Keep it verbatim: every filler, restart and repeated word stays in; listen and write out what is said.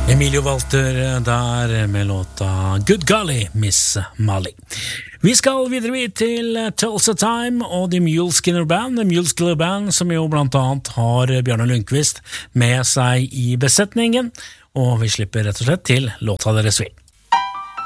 Emilio Walter der med låta Good Golly, Miss Molly. Vi skal videre til Tulsa Time og The Mule Skinner Band, The Mule Skinner Band som jo blant annet har Bjarne Lundqvist med seg i besetningen, og vi slipper rett og slett til låta deres vi.